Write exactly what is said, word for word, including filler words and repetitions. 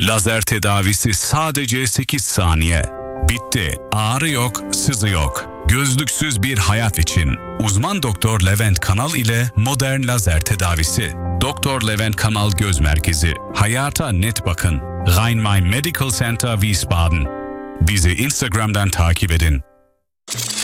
Lazer tedavisi sadece sekiz saniye. Bitti. Ağrı yok, sızı yok. Gözlüksüz bir hayat için. Uzman Doktor Levent Kanal ile modern lazer tedavisi. Doktor Levent Kanal Göz Merkezi. Hayata net bakın. Rhein-Main Medical Center Wiesbaden. Bizi Instagram'dan takip edin.